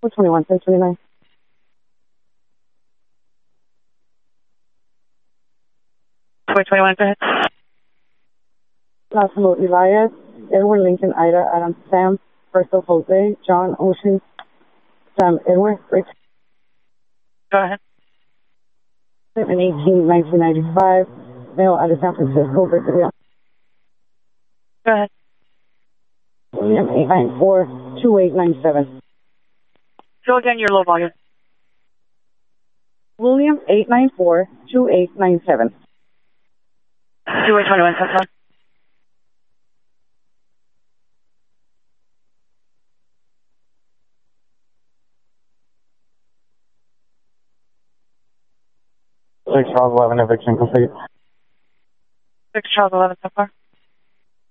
421, 629. Go ahead. Massimo Elias, Edward Lincoln, Ida, Adam, Sam, Bristol, Jose, John, Ocean, Sam, Edward, Rich. Go ahead. In 1995, male out of San Francisco, Virginia. Go ahead. William 894-2897. Go again, your low volume. William 894-2897. 2821, Central. Charles 11, eviction complete. 6 Charles 11 so far.